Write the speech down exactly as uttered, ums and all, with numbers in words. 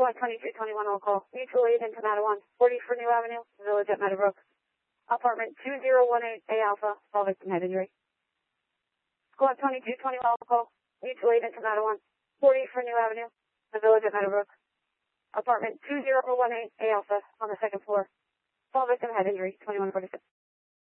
Squad twenty-two twenty-one on call. Mutual aid into Mattawan. forty for New Avenue, Village at Meadowbrook. Apartment two zero one eight A Alpha, all victim head injury. Squad twenty-two twenty-one on call. Mutual aid into Mattawan. forty for New Avenue, the Village at Meadowbrook. Apartment two zero one eight A Alpha on the second floor. All victim head injury, twenty-one forty-six.